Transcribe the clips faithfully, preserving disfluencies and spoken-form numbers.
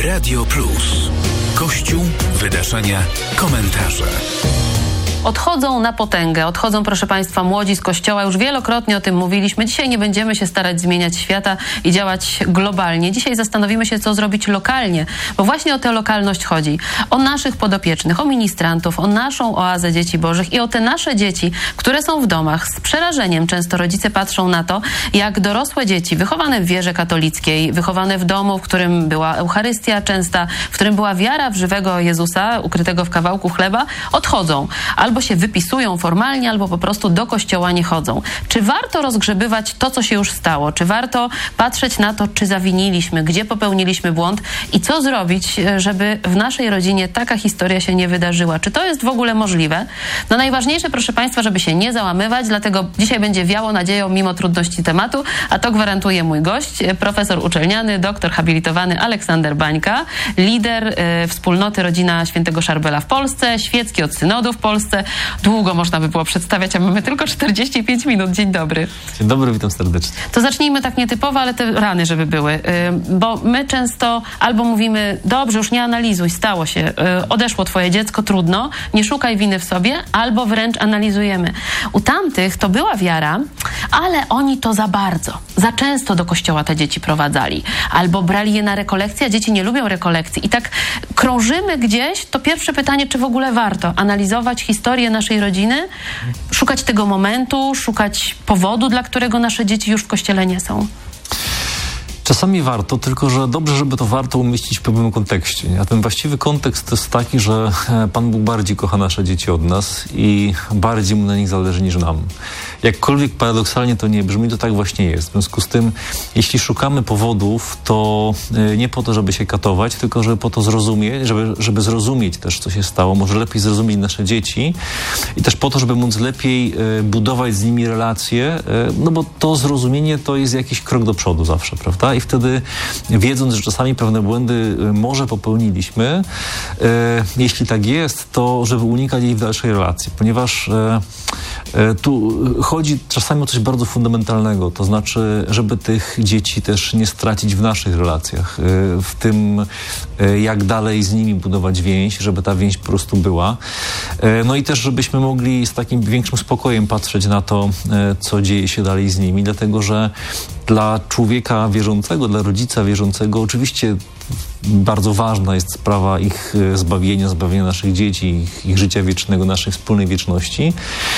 Radio Plus. Kościół, wydarzenia, komentarze. Odchodzą na potęgę, odchodzą, proszę Państwa, młodzi z Kościoła. Już wielokrotnie o tym mówiliśmy. Dzisiaj nie będziemy się starać zmieniać świata i działać globalnie. Dzisiaj zastanowimy się, co zrobić lokalnie, bo właśnie o tę lokalność chodzi. O naszych podopiecznych, o ministrantów, o naszą oazę dzieci bożych i o te nasze dzieci, które są w domach. Z przerażeniem często rodzice patrzą na to, jak dorosłe dzieci, wychowane w wierze katolickiej, wychowane w domu, w którym była Eucharystia częsta, w którym była wiara w żywego Jezusa, ukrytego w kawałku chleba, odchodzą. Albo się wypisują formalnie, albo po prostu do kościoła nie chodzą. Czy warto rozgrzebywać to, co się już stało? Czy warto patrzeć na to, czy zawiniliśmy, gdzie popełniliśmy błąd i co zrobić, żeby w naszej rodzinie taka historia się nie wydarzyła? Czy to jest w ogóle możliwe? No najważniejsze, proszę Państwa, żeby się nie załamywać, dlatego dzisiaj będzie wiało nadzieją mimo trudności tematu, a to gwarantuje mój gość, profesor uczelniany, doktor habilitowany Aleksander Bańka, lider y, wspólnoty Rodzina Świętego Szarbela w Polsce, świecki od synodu w Polsce. Długo można by było przedstawiać, a mamy tylko czterdzieści pięć minut. Dzień dobry. Dzień dobry, witam serdecznie. To zacznijmy tak nietypowo, ale te rany, żeby były. Yy, bo my często albo mówimy, dobrze, już nie analizuj, stało się, yy, odeszło twoje dziecko, trudno, nie szukaj winy w sobie, albo wręcz analizujemy. U tamtych to była wiara, ale oni to za bardzo, za często do kościoła te dzieci prowadzali. Albo brali je na rekolekcje, a dzieci nie lubią rekolekcji. I tak krążymy gdzieś, to pierwsze pytanie, czy w ogóle warto analizować historię naszej rodziny, szukać tego momentu, szukać powodu, dla którego nasze dzieci już w kościele nie są. Czasami warto, tylko że dobrze, żeby to warto umieścić w pewnym kontekście. A ten właściwy kontekst to jest taki, że Pan Bóg bardziej kocha nasze dzieci od nas i bardziej mu na nich zależy niż nam. Jakkolwiek paradoksalnie to nie brzmi, to tak właśnie jest. W związku z tym, jeśli szukamy powodów, to nie po to, żeby się katować, tylko żeby po to zrozumieć, żeby, żeby zrozumieć też, co się stało, może lepiej zrozumieć nasze dzieci i też po to, żeby móc lepiej budować z nimi relacje, no bo to zrozumienie to jest jakiś krok do przodu zawsze, prawda? I wtedy, wiedząc, że czasami pewne błędy może popełniliśmy, e, jeśli tak jest, to żeby unikać jej w dalszej relacji, ponieważ e, e, tu chodzi czasami o coś bardzo fundamentalnego, to znaczy, żeby tych dzieci też nie stracić w naszych relacjach, e, w tym, e, jak dalej z nimi budować więź, żeby ta więź po prostu była. E, no i też, żebyśmy mogli z takim większym spokojem patrzeć na to, e, co dzieje się dalej z nimi, dlatego, że dla człowieka wierzącego, dla rodzica wierzącego oczywiście bardzo ważna jest sprawa ich zbawienia, zbawienia naszych dzieci, ich, ich życia wiecznego, naszej wspólnej wieczności.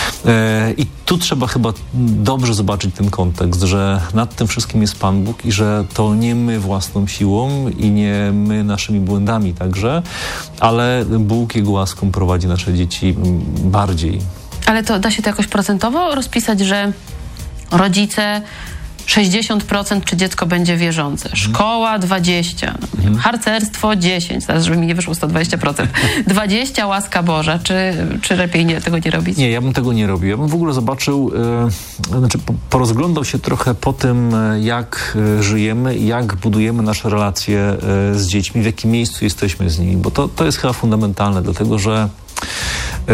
E, I tu trzeba chyba dobrze zobaczyć ten kontekst, że nad tym wszystkim jest Pan Bóg i że to nie my własną siłą i nie my naszymi błędami także, ale Bóg Jego łaską prowadzi nasze dzieci bardziej. Ale to da się to jakoś procentowo rozpisać, że rodzice sześćdziesiąt procent czy dziecko będzie wierzące, szkoła dwadzieścia procent, no, mhm. harcerstwo dziesięć procent, teraz żeby mi nie wyszło sto dwadzieścia procent, dwadzieścia procent łaska Boża, czy, czy lepiej nie, tego nie robić? Nie, ja bym tego nie robił. Ja bym w ogóle zobaczył, e, znaczy po, porozglądał się trochę po tym, jak e, żyjemy i jak budujemy nasze relacje e, z dziećmi, w jakim miejscu jesteśmy z nimi, bo to, to jest chyba fundamentalne, dlatego że e,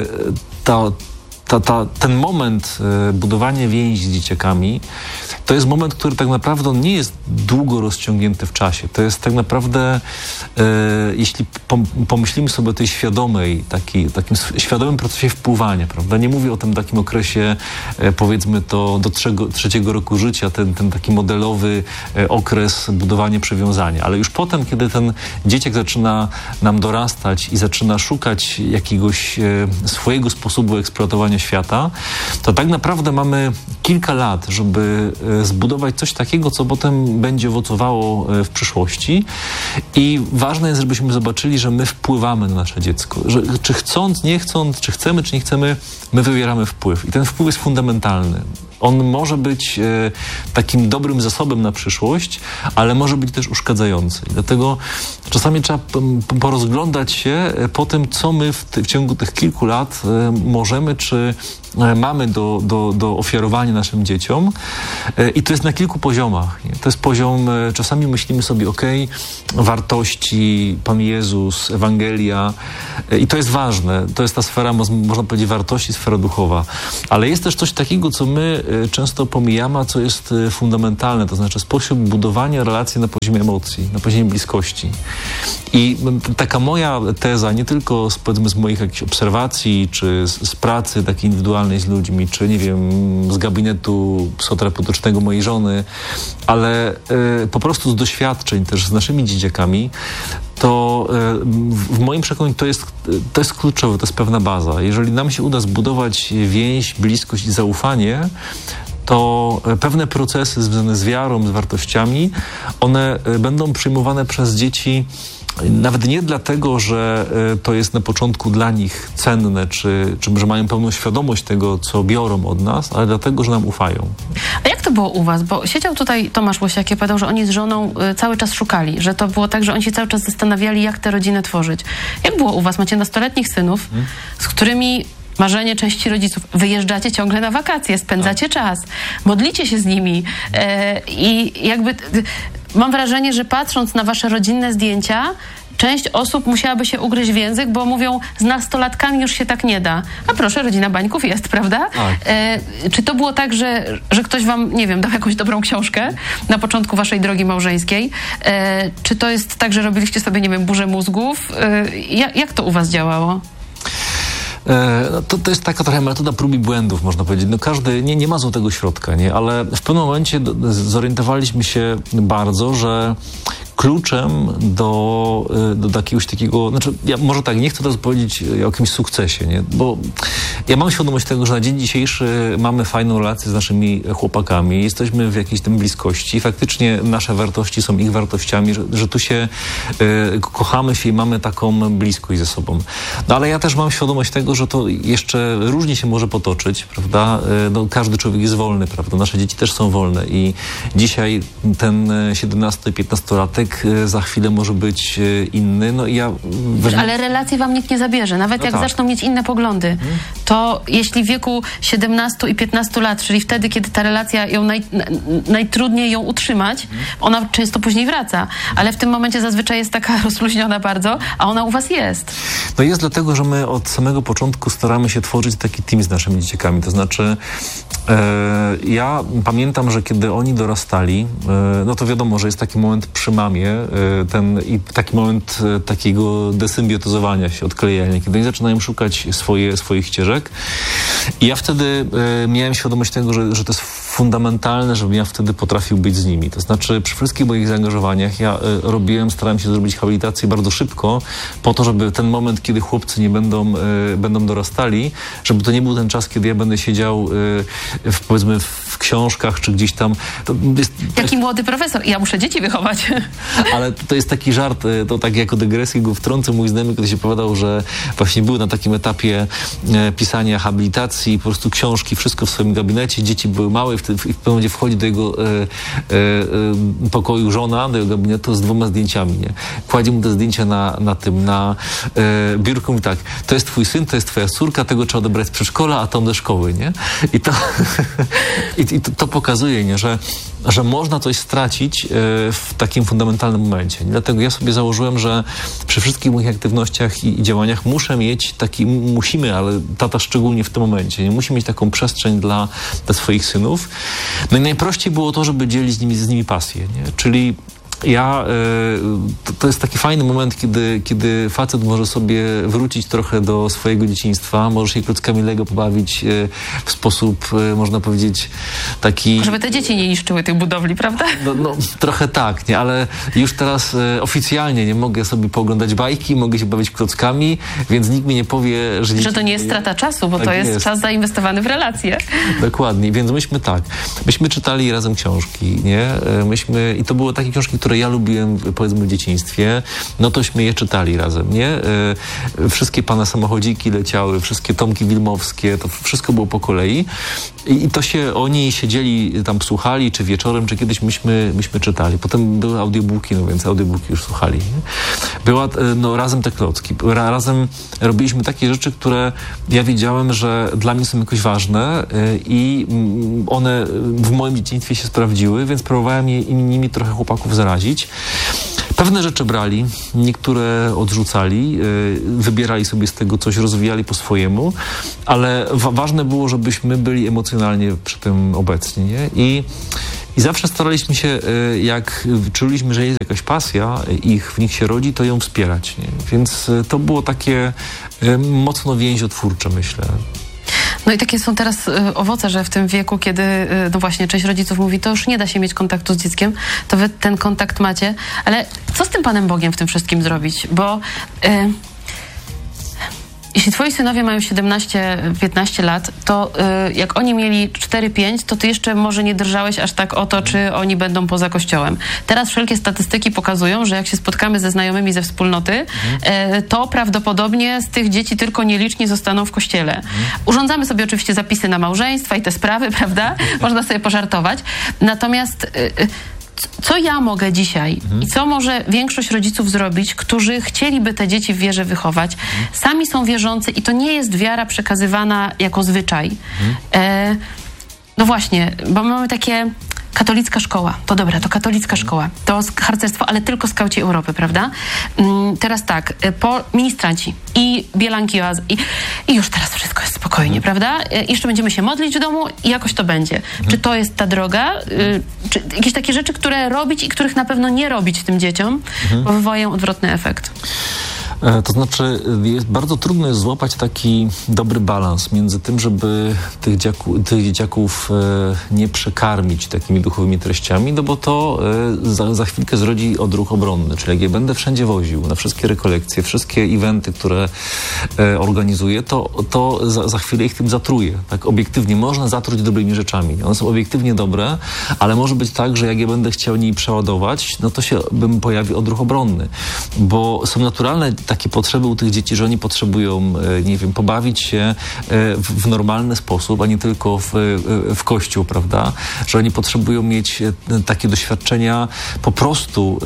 ta Ta, ta, ten moment e, budowania więzi z dzieciakami to jest moment, który tak naprawdę nie jest długo rozciągnięty w czasie. To jest tak naprawdę, e, jeśli pom, pomyślimy sobie o tej świadomej, taki, takim świadomym procesie wpływania, prawda? Nie mówię o tym takim okresie, e, powiedzmy to do trzego, trzeciego roku życia, ten, ten taki modelowy e, okres budowania przywiązania, ale już potem, kiedy ten dzieciak zaczyna nam dorastać i zaczyna szukać jakiegoś e, swojego sposobu eksploatowania świata, to tak naprawdę mamy kilka lat, żeby zbudować coś takiego, co potem będzie owocowało w przyszłości i ważne jest, żebyśmy zobaczyli, że my wpływamy na nasze dziecko, że czy chcąc, nie chcąc, czy chcemy, czy nie chcemy, my wywieramy wpływ i ten wpływ jest fundamentalny. On może być e, takim dobrym zasobem na przyszłość, ale może być też uszkadzający. Dlatego czasami trzeba p- porozglądać się po tym, co my w, ty- w ciągu tych kilku lat e, możemy, czy e, mamy do, do, do ofiarowania naszym dzieciom. E, I to jest na kilku poziomach. Nie? To jest poziom, czasami myślimy sobie, okej, wartości, Pan Jezus, Ewangelia i to jest ważne. To jest ta sfera, można powiedzieć, wartości, sfera duchowa. Ale jest też coś takiego, co my często pomijamy, a co jest fundamentalne, to znaczy sposób budowania relacji na poziomie emocji, na poziomie bliskości. I taka moja teza, nie tylko z, powiedzmy, z moich jakichś obserwacji, czy z, z pracy takiej indywidualnej z ludźmi, czy nie wiem, z gabinetu psychoterapeutycznego mojej żony, ale y, po prostu z doświadczeń też z naszymi dzieciakami, to y, w moim przekonaniu to jest, to jest kluczowe, to jest pewna baza. Jeżeli nam się uda zbudować więź, bliskość i zaufanie, to pewne procesy związane z wiarą, z wartościami, one będą przyjmowane przez dzieci nawet nie dlatego, że to jest na początku dla nich cenne, czy, czy że mają pełną świadomość tego, co biorą od nas, ale dlatego, że nam ufają. A jak to było u was? Bo siedział tutaj Tomasz Łosiak, jak powiedział, że oni z żoną cały czas szukali, że to było tak, że oni się cały czas zastanawiali, jak tę rodzinę tworzyć. Jak było u was? Macie nastoletnich synów, hmm. z którymi marzenie części rodziców. Wyjeżdżacie ciągle na wakacje, spędzacie czas, modlicie się z nimi e, i jakby mam wrażenie, że patrząc na wasze rodzinne zdjęcia, część osób musiałaby się ugryźć w język, bo mówią, z nastolatkami już się tak nie da. A proszę, rodzina Bańków jest, prawda? E, czy to było tak, że, że ktoś wam, nie wiem, dał jakąś dobrą książkę na początku waszej drogi małżeńskiej? E, czy to jest tak, że robiliście sobie, nie wiem, burzę mózgów? E, jak, jak to u was działało? No to, to jest taka trochę metoda prób i błędów, można powiedzieć. No każdy, nie, nie ma złotego środka, nie? Ale w pewnym momencie do, zorientowaliśmy się bardzo, że kluczem do, do jakiegoś takiego, znaczy ja może tak, nie chcę teraz powiedzieć o jakimś sukcesie, nie? Bo ja mam świadomość tego, że na dzień dzisiejszy mamy fajną relację z naszymi chłopakami, jesteśmy w jakiejś tam bliskości, faktycznie nasze wartości są ich wartościami, że, że tu się y, kochamy się i mamy taką bliskość ze sobą. No ale ja też mam świadomość tego, że to jeszcze różnie się może potoczyć, prawda? Y, no, każdy człowiek jest wolny, prawda? Nasze dzieci też są wolne i dzisiaj ten siedemnasto-piętnastolatek za chwilę może być inny. No i ja... Ale relacje wam nikt nie zabierze. Nawet no jak tak. zaczną mieć inne poglądy, hmm. to jeśli w wieku siedemnastu i piętnastu lat, czyli wtedy, kiedy ta relacja ją naj, najtrudniej ją utrzymać, hmm. ona często później wraca. Ale w tym momencie zazwyczaj jest taka rozluźniona bardzo, a ona u was jest. No jest dlatego, że my od samego początku staramy się tworzyć taki team z naszymi dzieciakami. To znaczy e, ja pamiętam, że kiedy oni dorastali, e, no to wiadomo, że jest taki moment przy mamie, ten, i taki moment takiego desymbiotyzowania się, odklejenia, kiedy oni zaczynają szukać swoje, swoich ścieżek. I ja wtedy e, miałem świadomość tego, że, że to jest fundamentalne, żebym ja wtedy potrafił być z nimi. To znaczy przy wszystkich moich zaangażowaniach ja e, robiłem, starałem się zrobić habilitację bardzo szybko, po to, żeby ten moment, kiedy chłopcy nie będą, e, będą dorastali, żeby to nie był ten czas, kiedy ja będę siedział e, w, powiedzmy w książkach, czy gdzieś tam. To jest, Jaki młody profesor. Ja muszę dzieci wychować. Ale to jest taki żart, to tak jako dygresję go wtrącę. Mój znajomy kiedyś opowiadał, że właśnie był na takim etapie e, pisania habilitacji, po prostu książki, wszystko w swoim gabinecie. Dzieci były małe i w, w, w pewnym momencie wchodzi do jego e, e, pokoju żona, do jego gabinetu z dwoma zdjęciami. Nie? Kładzie mu te zdjęcia na, na tym, na e, biurku i tak, to jest twój syn, to jest twoja córka, tego trzeba odebrać z przedszkola, a tą do szkoły. Nie? I, to, i, i to, to pokazuje, nie? Że, że można coś stracić e, w takim fundamentalnym momencie. Dlatego ja sobie założyłem, że przy wszystkich moich aktywnościach i, i działaniach muszę mieć taki, musimy, ale tata szczególnie w tym momencie, nie? Musi mieć taką przestrzeń dla, dla swoich synów. No i najprościej było to, żeby dzielić z nimi, z nimi pasję, nie? Czyli ja, to, to jest taki fajny moment, kiedy, kiedy facet może sobie wrócić trochę do swojego dzieciństwa, może się klockami Lego pobawić w sposób, można powiedzieć, taki... Żeby te dzieci nie niszczyły tych budowli, prawda? No, no trochę tak, nie? Ale już teraz oficjalnie nie mogę sobie pooglądać bajki, mogę się bawić klockami, więc nikt mi nie powie, że... Że to nie jest strata czasu, bo tak to jest, jest czas zainwestowany w relacje. Dokładnie, więc myśmy tak, myśmy czytali razem książki, nie? Myśmy, i to były takie książki, które ja lubiłem, powiedzmy, w dzieciństwie, no tośmy je czytali razem, nie? Wszystkie Pana samochodziki leciały, wszystkie Tomki Wilmowskie, to wszystko było po kolei. I to się, oni siedzieli tam, słuchali, czy wieczorem, czy kiedyś myśmy, myśmy czytali. Potem były audiobooki, no więc audiobooki już słuchali. Nie? Była, no razem te klocki. Razem robiliśmy takie rzeczy, które ja wiedziałem, że dla mnie są jakoś ważne i one w moim dzieciństwie się sprawdziły, więc próbowałem je, nimi trochę chłopaków zarazić. Pewne rzeczy brali, niektóre odrzucali, wybierali sobie z tego coś, rozwijali po swojemu, ale wa- ważne było, żebyśmy byli emocjonalnie przy tym obecni, nie? I, i zawsze staraliśmy się, jak czuliśmy, że jest jakaś pasja, ich w nich się rodzi, to ją wspierać, nie? Więc to było takie mocno więziotwórcze, myślę. No i takie są teraz y, owoce, że w tym wieku, kiedy y, no właśnie część rodziców mówi, to już nie da się mieć kontaktu z dzieckiem, to wy ten kontakt macie. Ale co z tym Panem Bogiem w tym wszystkim zrobić? Bo y, jeśli twoi synowie mają siedemnaście piętnaście lat, to y, jak oni mieli cztery pięć, to ty jeszcze może nie drżałeś aż tak o to, czy oni będą poza kościołem. Teraz wszelkie statystyki pokazują, że jak się spotkamy ze znajomymi ze wspólnoty, mhm. y, to prawdopodobnie z tych dzieci tylko nieliczni zostaną w kościele. Mhm. Urządzamy sobie oczywiście zapisy na małżeństwa i te sprawy, prawda? Można sobie pożartować. Natomiast y, y, co ja mogę dzisiaj mhm. i co może większość rodziców zrobić, którzy chcieliby te dzieci w wierze wychować, mhm. sami są wierzący i to nie jest wiara przekazywana jako zwyczaj. Mhm. E, no właśnie, bo mamy takie katolicka szkoła. To dobra, to katolicka szkoła. To harcerstwo, ale tylko skauci Europy, prawda? Mm, teraz tak, po ministranci i bielanki oazy i, i już teraz wszystko jest spokojnie, prawda? I jeszcze będziemy się modlić w domu i jakoś to będzie. Mhm. Czy to jest ta droga? Y, czy jakieś takie rzeczy, które robić i których na pewno nie robić tym dzieciom, mhm. bo wywołają odwrotny efekt. To znaczy, jest bardzo trudno jest złapać taki dobry balans między tym, żeby tych, dziaku, tych dzieciaków e, nie przekarmić takimi duchowymi treściami, no bo to e, za, za chwilkę zrodzi odruch obronny. Czyli jak je będę wszędzie woził, na wszystkie rekolekcje, wszystkie eventy, które e, organizuję, to, to za, za chwilę ich tym zatruję. Tak obiektywnie można zatruć dobrymi rzeczami. One są obiektywnie dobre, ale może być tak, że jak je będę chciał nimi przeładować, no to się bym pojawi odruch obronny. Bo są naturalne takie potrzeby u tych dzieci, że oni potrzebują, nie wiem, pobawić się w, w normalny sposób, a nie tylko w, w kościół, prawda? Że oni potrzebują mieć takie doświadczenia po prostu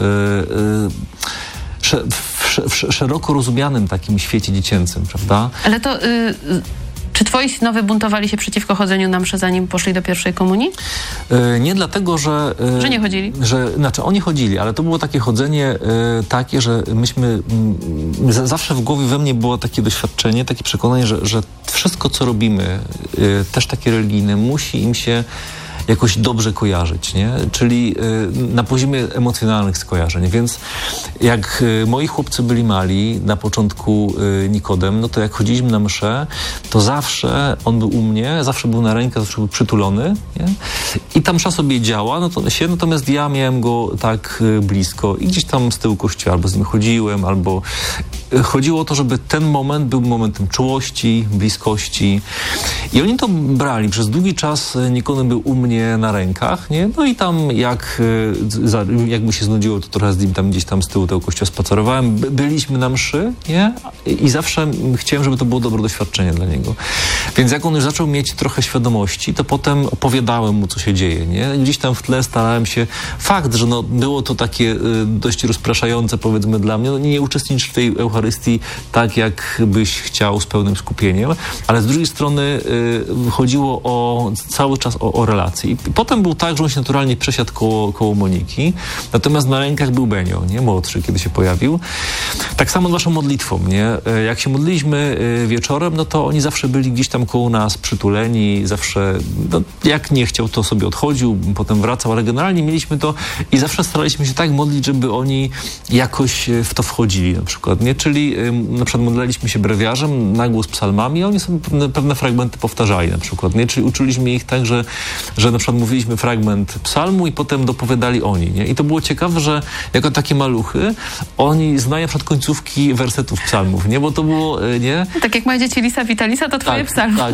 w, w szeroko rozumianym takim świecie dziecięcym, prawda? Ale to... Y Czy twoi synowie buntowali się przeciwko chodzeniu na mszę, zanim poszli do pierwszej komunii? Yy, nie dlatego, że... Yy, że nie chodzili? Że, znaczy, oni chodzili, ale to było takie chodzenie yy, takie, że myśmy... Yy, zawsze w głowie we mnie było takie doświadczenie, takie przekonanie, że, że wszystko, co robimy, yy, też takie religijne, musi im się jakoś dobrze kojarzyć, nie? Czyli y, na poziomie emocjonalnych skojarzeń. Więc jak y, moi chłopcy byli mali, na początku y, Nikodem, no to jak chodziliśmy na mszę, to zawsze on był u mnie, zawsze był na rękach, zawsze był przytulony, nie? I ta msza sobie działa, no to się, natomiast ja miałem go tak y, blisko i gdzieś tam z tyłu kościoła, albo z nim chodziłem, albo y, chodziło o to, żeby ten moment był momentem czułości, bliskości. I oni to brali. Przez długi czas Nikodem był u mnie na rękach, nie? No i tam jak, jak mi się znudziło, to trochę z nim tam gdzieś tam z tyłu tego kościoła spacerowałem. Byliśmy na mszy, nie? I zawsze chciałem, żeby to było dobre doświadczenie dla niego. Więc jak on już zaczął mieć trochę świadomości, to potem opowiadałem mu, co się dzieje, nie? Gdzieś tam w tle starałem się... Fakt, że no, było to takie y, dość rozpraszające, powiedzmy, dla mnie. No, nie uczestnicz w tej Eucharystii tak, jak byś chciał, z pełnym skupieniem, ale z drugiej strony y, chodziło o cały czas o, o relacje. I potem był tak, że on się naturalnie przesiadł koło, koło Moniki, natomiast na rękach był Benio, nie? Młodszy, kiedy się pojawił. Tak samo z naszą modlitwą, nie? Jak się modliliśmy wieczorem, no to oni zawsze byli gdzieś tam koło nas przytuleni, zawsze, no, jak nie chciał, to sobie odchodził, potem wracał, ale generalnie mieliśmy to i zawsze staraliśmy się tak modlić, żeby oni jakoś w to wchodzili na przykład, nie? Czyli na przykład modliliśmy się brewiarzem, na głos psalmami, a oni sobie pewne, pewne fragmenty powtarzali na przykład, nie? Czyli uczyliśmy ich tak, że, że na przykład mówiliśmy fragment psalmu i potem dopowiadali oni, nie? I to było ciekawe, że jako takie maluchy oni znają na przykład końcówki wersetów psalmów, nie? Bo to było, nie? Tak jak moje dzieci Lisa Vitalisa, to twoje tak, psalmy. Tak.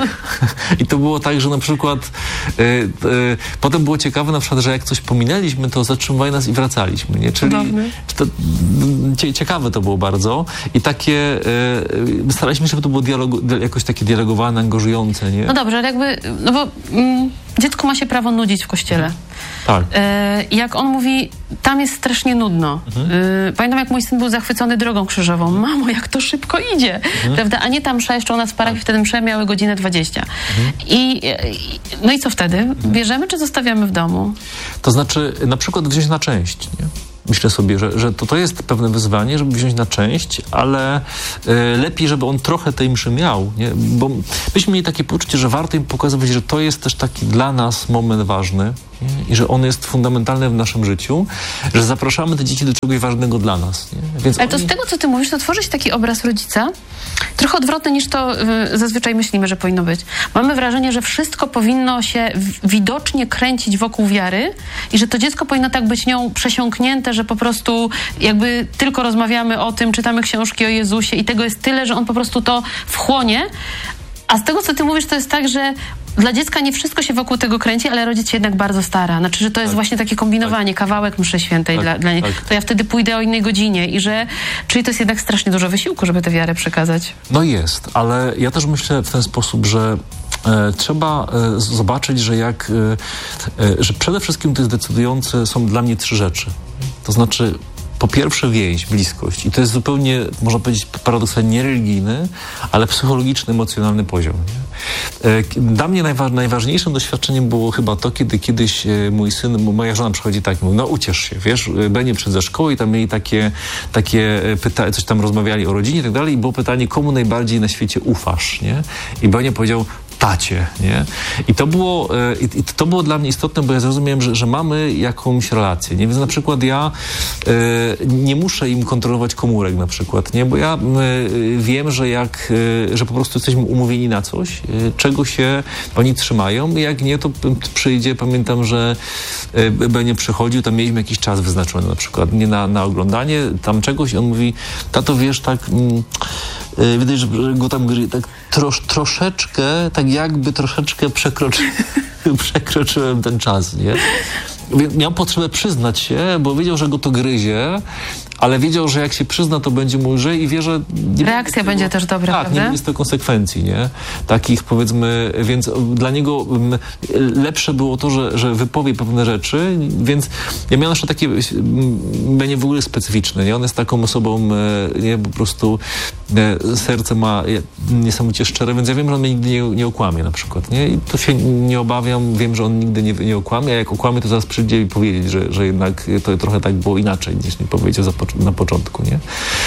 I to było tak, że na przykład y, y, potem było ciekawe na przykład, że jak coś pominęliśmy, to zatrzymywali nas i wracaliśmy, nie? Czyli to, cie, ciekawe to było bardzo i takie y, staraliśmy się, żeby to było dialogu, jakoś takie dialogowane, angażujące, nie? No dobrze, ale jakby, no bo mm, dziecko ma się prawo nudzić w kościele. Tak. I jak on mówi, tam jest strasznie nudno. Mhm. Pamiętam, jak mój syn był zachwycony drogą krzyżową. Mamo, jak to szybko idzie. Mhm. Prawda? A nie tam msza, jeszcze u nas w parafii wtedy msze miały godzinę dwadzieścia. Mhm. I, no i co wtedy? Mhm. Bierzemy czy zostawiamy w domu? To znaczy na przykład wziąć na część, nie? Myślę sobie, że, że to, to jest pewne wyzwanie, żeby wziąć na część, ale y, lepiej, żeby on trochę tej mszy miał, nie? Bo myśmy mieli takie poczucie, że warto im pokazywać, że to jest też taki dla nas moment ważny, nie? I że on jest fundamentalny w naszym życiu, że zapraszamy te dzieci do czegoś ważnego dla nas. Nie? Więc ale to oni... z tego, co ty mówisz, to tworzy się taki obraz rodzica, trochę odwrotny niż to y, zazwyczaj myślimy, że powinno być. Mamy wrażenie, że wszystko powinno się w, widocznie kręcić wokół wiary i że to dziecko powinno tak być nią przesiąknięte, że po prostu jakby tylko rozmawiamy o tym, czytamy książki o Jezusie i tego jest tyle, że on po prostu to wchłonie. A z tego, co ty mówisz, to jest tak, że dla dziecka nie wszystko się wokół tego kręci, ale rodzic się jednak bardzo stara. Znaczy, że to jest tak. właśnie takie kombinowanie, tak. kawałek mszy świętej tak, dla, dla niej. Tak. To ja wtedy pójdę o innej godzinie i że, czyli to jest jednak strasznie dużo wysiłku, żeby tę wiarę przekazać. No jest, ale ja też myślę w ten sposób, że e, trzeba e, zobaczyć, że jak, e, e, że przede wszystkim to jest decydujące są dla mnie trzy rzeczy. To znaczy, po pierwsze więź, bliskość. I to jest zupełnie, można powiedzieć, paradoksalnie nie religijny, ale psychologiczny, emocjonalny poziom. Nie? Dla mnie najwa- najważniejszym doświadczeniem było chyba to, kiedy kiedyś mój syn, moja żona przychodzi tak, mówi, no uciesz się, wiesz, będzie przed ze szkoły i tam mieli takie, takie pytania, coś tam rozmawiali o rodzinie i tak dalej i było pytanie, komu najbardziej na świecie ufasz, nie? I Benia powiedział, tacie, nie? I to było, i, i to było dla mnie istotne, bo ja zrozumiałem, że, że mamy jakąś relację, nie? Więc na przykład ja y, nie muszę im kontrolować komórek na przykład, nie? Bo ja y, wiem, że jak, y, że po prostu jesteśmy umówieni na coś, y, czego się oni trzymają i jak nie, to przyjdzie, pamiętam, że y, Benie przychodził, tam mieliśmy jakiś czas wyznaczony na przykład, nie na, na oglądanie tam czegoś i on mówi, tato, wiesz, tak mm, y, widać, że go tam tak trosz, troszeczkę, tak jakby troszeczkę przekroczy, przekroczyłem ten czas, nie? Miał potrzebę przyznać się, bo wiedział, że go to gryzie, ale wiedział, że jak się przyzna, to będzie mu lżej i wie, że... Nie reakcja tego, będzie też dobra, tak, prawda? nie będzie z tego konsekwencji, nie? Takich, powiedzmy, więc dla niego m, lepsze było to, że, że wypowie pewne rzeczy, więc ja miałem jeszcze takie mnie w ogóle specyficzne, nie? On jest taką osobą, nie, po prostu e, serce ma niesamowicie szczere, więc ja wiem, że on mnie nigdy nie, nie okłamie na przykład, nie? I to się nie obawiam, wiem, że on nigdy nie, nie okłamie, a jak okłamie, to zaraz przyjdzie i powiedzieć, że, że jednak to trochę tak było inaczej, niż nie powiedział na początku, nie?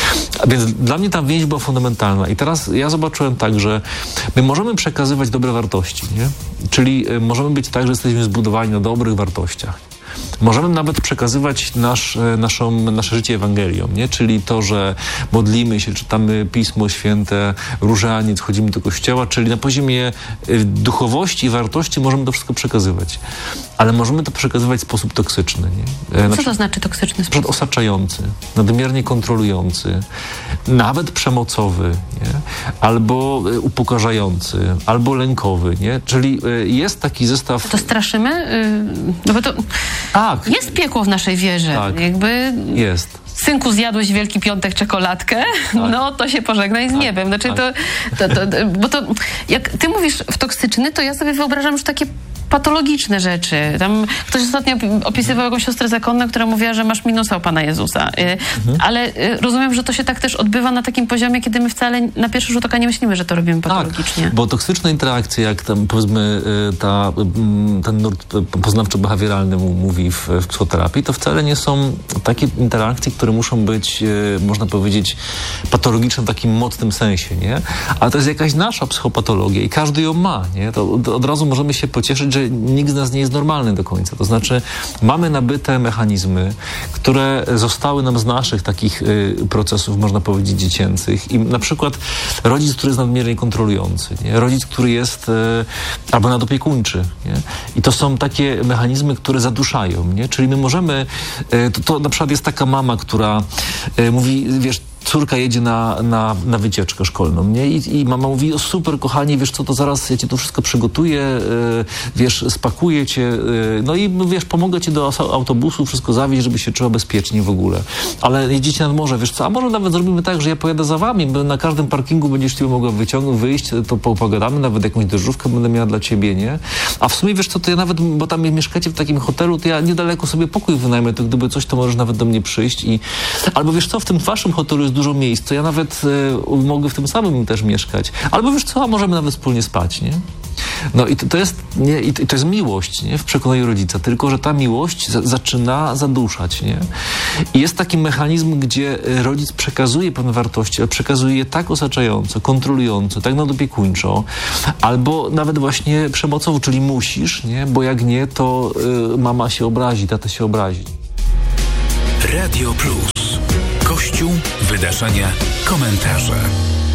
A więc dla mnie ta więź była fundamentalna i teraz ja zobaczyłem tak, że my możemy przekazywać dobre wartości, nie? Czyli możemy być tak, że jesteśmy zbudowani na dobrych wartościach. Możemy nawet przekazywać nasz, naszą, nasze życie Ewangelią, nie? Czyli to, że modlimy się, czytamy Pismo Święte, różaniec, chodzimy do kościoła, czyli na poziomie duchowości i wartości możemy to wszystko przekazywać. Ale możemy to przekazywać w sposób toksyczny, nie? Co to znaczy toksyczny sposób? Na przykład osaczający, nadmiernie kontrolujący, nawet przemocowy, nie? Albo upokarzający, albo lękowy, nie? Czyli jest taki zestaw... A to straszymy? No bo to... Tak. Jest piekło w naszej wierze. Tak. Jakby... Jest. Synku, zjadłeś Wielki Piątek czekoladkę, tak. no to się pożegnaj z tak. niebem. Znaczy tak. to, to, to, to, bo to, jak ty mówisz w toksyczny, to ja sobie wyobrażam już takie patologiczne rzeczy. Tam ktoś ostatnio opisywał jakąś siostrę zakonną, która mówiła, że masz minusa u Pana Jezusa. Mhm. Ale rozumiem, że to się tak też odbywa na takim poziomie, kiedy my wcale na pierwszy rzut oka nie myślimy, że to robimy patologicznie. Tak, bo toksyczne interakcje, jak tam powiedzmy ta, ten nurt poznawczo-behawioralny mówi w, w psychoterapii, to wcale nie są takie interakcje, które muszą być, można powiedzieć, patologiczne w takim mocnym sensie, nie? Ale to jest jakaś nasza psychopatologia i każdy ją ma, nie? To od razu możemy się pocieszyć, że że nikt z nas nie jest normalny do końca. To znaczy mamy nabyte mechanizmy, które zostały nam z naszych takich y, procesów, można powiedzieć, dziecięcych. I na przykład rodzic, który jest nadmiernie kontrolujący, nie? Rodzic, który jest y, albo nadopiekuńczy. Nie? I to są takie mechanizmy, które zaduszają. Nie? Czyli my możemy, y, to, to na przykład jest taka mama, która y, mówi, wiesz, córka jedzie na, na, na wycieczkę szkolną, nie? I, I mama mówi, o super, kochanie, wiesz co, to zaraz ja ci to wszystko przygotuję, yy, wiesz, spakuję cię, yy, no i wiesz, pomogę ci do autobusu, wszystko zawieźć, żeby się czuła bezpiecznie w ogóle. Ale jedziecie nad morze, wiesz co, a może nawet zrobimy tak, że ja pojadę za wami, bo na każdym parkingu będziesz ty mogła wyciągnąć, wyjść, to pogadamy, nawet jakąś deszczówkę będę miała dla ciebie, nie? A w sumie, wiesz co, to ja nawet, bo tam mieszkacie w takim hotelu, to ja niedaleko sobie pokój wynajmę, to gdyby coś, to możesz nawet do mnie przyjść i... Albo wiesz co, w tym waszym hotelu jest dużo miejsc, to ja nawet y, mogę w tym samym też mieszkać. Albo wiesz co, a możemy nawet wspólnie spać, nie? No i to, to jest, nie, i to jest miłość, nie? W przekonaniu rodzica, tylko że ta miłość za, zaczyna zaduszać, nie? I jest taki mechanizm, gdzie rodzic przekazuje pewne wartości, ale przekazuje je tak osaczająco, kontrolująco, tak nadopiekuńczo, albo nawet właśnie przemocowo, czyli musisz, nie? Bo jak nie, to y, mama się obrazi, tata się obrazi. Radio Plus. Kościół, wydarzenia, komentarze.